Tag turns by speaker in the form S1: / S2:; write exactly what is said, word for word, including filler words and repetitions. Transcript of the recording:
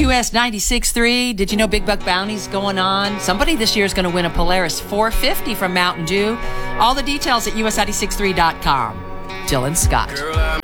S1: U S ninety-six point three. Did you know Big Buck Bounty's going on? Somebody this year is going to win a Polaris four fifty from Mountain Dew. All the details at U S ninety-six point three dot com. Jill and Scott.
S2: Girl,